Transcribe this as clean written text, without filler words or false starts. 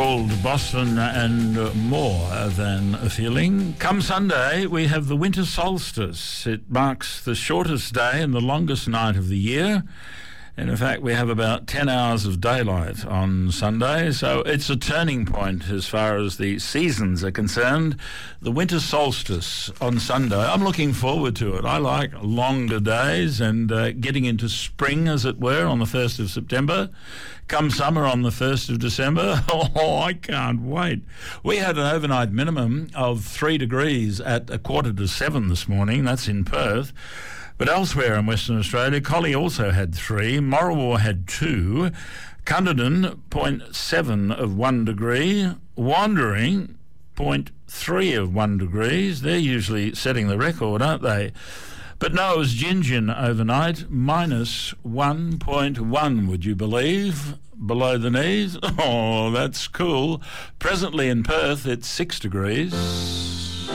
called Boston and More Than a Feeling. Come Sunday, we have the winter solstice. It marks the shortest day and the longest night of the year. And in fact, we have about 10 hours of daylight on Sunday, so it's a turning point as far as the seasons are concerned. The winter solstice on Sunday, I'm looking forward to it. I like longer days and getting into spring, as it were, on the 1st of September. Come summer on the 1st of December, oh, I can't wait. We had an overnight minimum of 3 degrees at 6:45 this morning. That's in Perth. But elsewhere in Western Australia, Collie also had 3, Morawar had 2, Cunderdin 0.7 of 1 degree, Wandering 0.3 of 1 degrees. They're usually setting the record, aren't they? But no, it was Gingin overnight, minus 1.1, would you believe? Below the knees. Oh, that's cool. Presently in Perth, it's 6 degrees.